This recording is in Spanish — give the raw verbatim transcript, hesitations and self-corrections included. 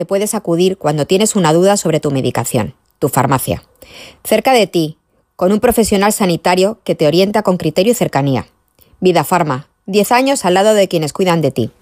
Te puedes acudir cuando tienes una duda sobre tu medicación, tu farmacia. Cerca de ti, con un profesional sanitario que te orienta con criterio y cercanía. Vida Pharma, diez años al lado de quienes cuidan de ti.